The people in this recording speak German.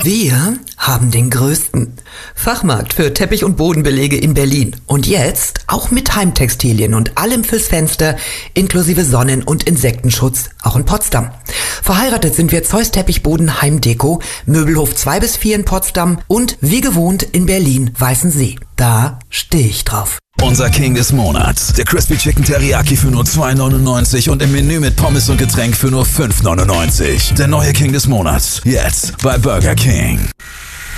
Wir haben den größten Fachmarkt für Teppich- und Bodenbelege in Berlin. Und jetzt auch mit Heimtextilien und allem fürs Fenster, inklusive Sonnen- und Insektenschutz, auch in Potsdam. Verheiratet sind wir Zeus Teppichboden Heimdeko, Möbelhof 2 bis 4 in Potsdam und wie gewohnt in Berlin Weißensee. Da stehe ich drauf. Unser King des Monats. Der Crispy Chicken Teriyaki für nur 2,99 und im Menü mit Pommes und Getränk für nur 5,99. Der neue King des Monats. Jetzt bei Burger King.